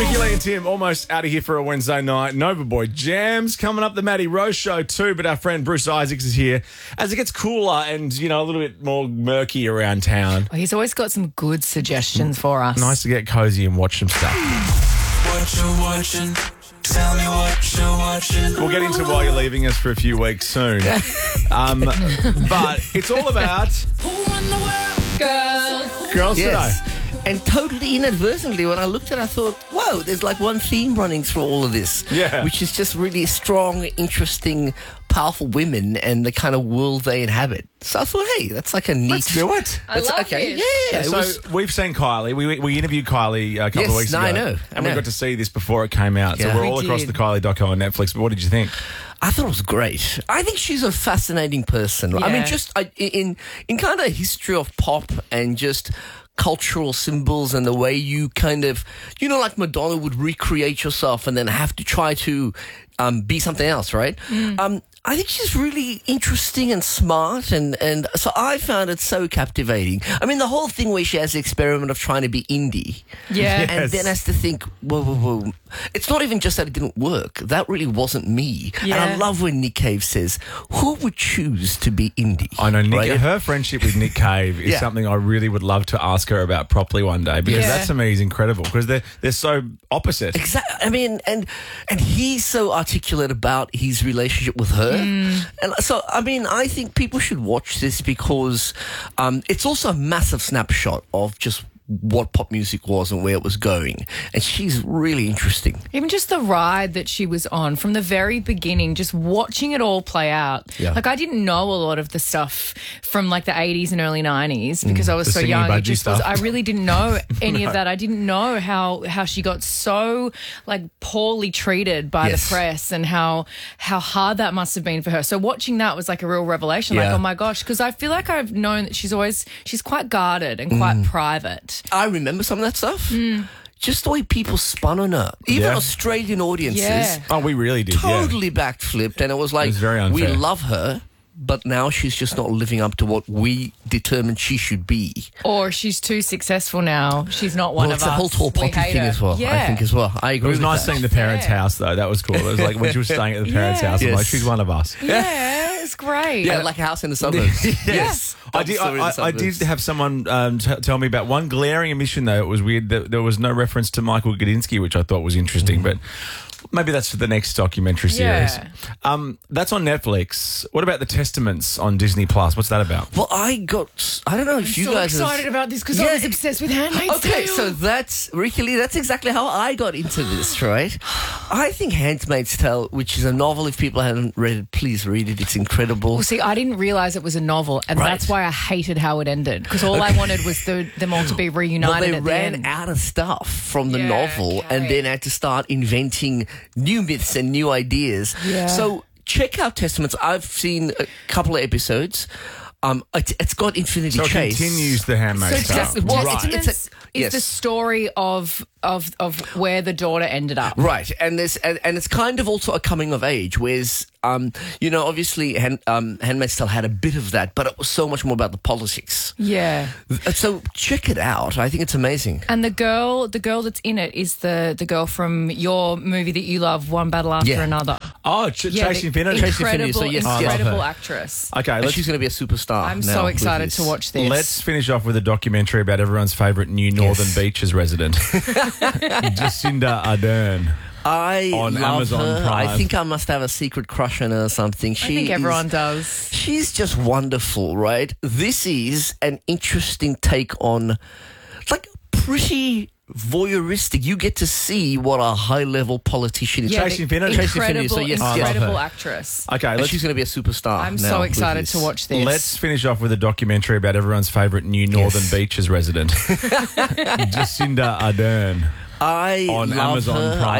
Ricky Lee and Tim almost out of here for a Wednesday night. Nova Boy Jams coming up, the Matty Rose Show too, but our friend Bruce Isaacs is here as it gets cooler and, you know, a little bit more murky around town. Well, he's always got some good suggestions for us. Nice to get cozy and watch some stuff. What you watching? Tell me what you're watching. We'll get into why you're leaving us for a few weeks soon. But it's all about Who run the world? girls Yes. today. And totally inadvertently, when I looked at it, I thought, whoa, there's like one theme running through all of this. Yeah. Which is just really strong, interesting, powerful women and the kind of world they inhabit. So I thought, hey, that's like a neat... Let's do it. I love okay. this. Yeah, it So was... we've seen Kylie. We interviewed Kylie a couple Yes, of weeks no, ago. I know. And we got to see this before it came out. Yeah. So we're all We across did. the Kylie doco on Netflix. But what did you think? I thought it was great. I think she's a fascinating person. I mean, Yeah. just in kind of history of pop and just cultural symbols and the way you kind of, you know, like Madonna would recreate yourself and then have to try to be something else, right? I think she's really interesting and smart, and so I found it so captivating. I mean, the whole thing where she has the experiment of trying to be indie. Yeah. And then has to think, whoa. It's not even just that it didn't work. That really wasn't me. Yeah. And I love when Nick Cave says, who would choose to be indie? I know Right? her friendship with Nick Cave is Yeah. something I really would love to ask her about properly one day, because Yeah. that to me is incredible because they're so opposite. Exactly. I mean, and he's so articulate about his relationship with her. And so, I mean, I think people should watch this because it's also a massive snapshot of just what pop music was and where it was going. And she's really interesting. Even just the ride that she was on from the very beginning, just watching it all play out. Yeah. Like, I didn't know a lot of the stuff from like the 80s and early 90s because I was The so singing young. budgie It just was, stuff. I really didn't know any of that. I didn't know how she got so like poorly treated by Yes. the press and how hard that must have been for her. So watching that was like a real revelation. Like, Yeah. oh my gosh, because I feel like I've known that she's quite guarded and quite private. I remember some of that stuff. Just the way people spun on her. Even Yeah. Australian audiences Yeah. Oh, we really did. totally backflipped. And it was like, It was very we unfair. love her, but now she's just not living up to what we determined she should be. Or she's too successful now. She's not one Well, of it's us. the whole tall We poppy hate thing her. as well, Yeah. I think as well. I It agree was with nice that. seeing the parents' Fair. house, though. That was cool. It was like when she was staying at the parents' Yeah. house, I'm like, Yes. she's one of us. Yeah, it's great. Yeah, like a house in the suburbs. Yes. I did, Story in the I did suburbs. have someone tell me about one glaring omission, though. It was weird that there was no reference to Michael Gudinski, which I thought was interesting, but maybe that's for the next documentary series. Yeah. That's on Netflix. What about The Testaments on Disney Plus? What's that about? Well, I don't know if you so guys excited about this because I Yeah. was obsessed with Handmaid's Okay, Tale. so that's Ricky Lee. That's exactly how I got into this, right? I think *Handmaid's Tale*, which is a novel. If people haven't read it, please read it. It's incredible. Well, see, I didn't realise it was a novel, and Right. that's why I hated how it ended. Because all I wanted was them all to be Well, reunited they at the ran end. out of stuff from the Yeah, novel and okay. then had to start inventing new myths and new ideas. Yeah. So check out *Testaments*. I've seen a couple of episodes. It's got Infinity So it Chase. continues The Handmaid's So Tale. Testaments Right. is Yes. the story of where the daughter ended up. Right, and it's kind of also a coming of age, whereas obviously *Handmaid's Tale* had a bit of that, but it was so much more about the politics. Yeah. So check it out. I think it's amazing. And the girl that's in it is the girl from your movie that you love, One Battle After Yeah. Another. Oh, Yeah, Chasing the Infinity. Chasing Infinity, so yes, I love incredible her. actress. Okay, And she's going to be a superstar. I'm now so with excited this. to watch this. Let's finish off with a documentary about everyone's favourite new Northern Beaches resident, Jacinda Ardern. I on love Amazon her. Prime. I think I must have a secret crush on her or something. I think everyone does. She's just wonderful, right? This is an interesting take on, like, pretty voyeuristic. You get to see what a high-level politician is. Yeah, Chasing the Infinity. Chasing Infinity, so yes, I love incredible her. actress. Okay, And let's, she's going to be a superstar. I'm now so with excited this. to watch this. let's finish off with a documentary about everyone's favourite new Northern Beaches resident, Jacinda Ardern. I on love Amazon her. Prime.